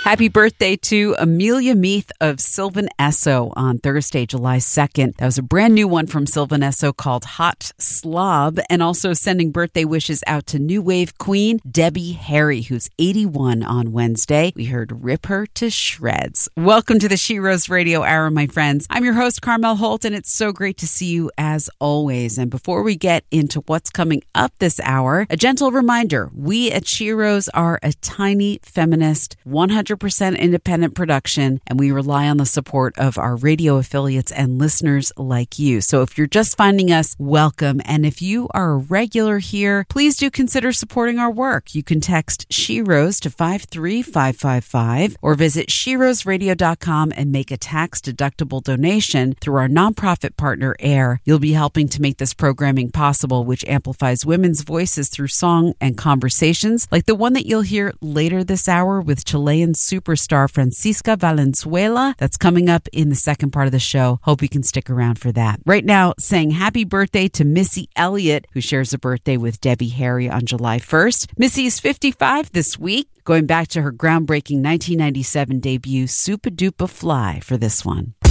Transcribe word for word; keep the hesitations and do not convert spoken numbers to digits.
Happy birthday to Amelia Meath of Sylvan Esso on Thursday, July second. That was a brand new one from Sylvan Esso called Hot Slob. And also sending birthday wishes out to new wave queen Debbie Harry, who's eighty-one on Wednesday. We heard Rip Her to Shreds. Welcome to the She Rose Radio Hour, my friends. I'm your host, Carmel Holt, and it's so great to see you as always. And before we get into what's coming up this hour, a gentle reminder, we at She Rose are a tiny feminist, one hundred percent independent production, and we rely on the support of our radio affiliates and listeners like you. So if you're just finding us, welcome. And if you are a regular here, please do consider supporting our work. You can text She Rose to five three five five five or visit she rose radio dot com and make a tax-deductible donation through our nonprofit partner, AIR. You'll be helping to make this programming possible, which amplifies women's voices through song and conversations, like the one that you'll hear later this hour with Chilean superstar Francisca Valenzuela. That's coming up in the second part of the show. Hope you can stick around for that. Right now, saying happy birthday to Missy Elliott, who shares a birthday with Debbie Harry on July first. Missy is fifty-five this week, going back to her groundbreaking nineteen ninety-seven debut, Supa Dupa Fly, for this one.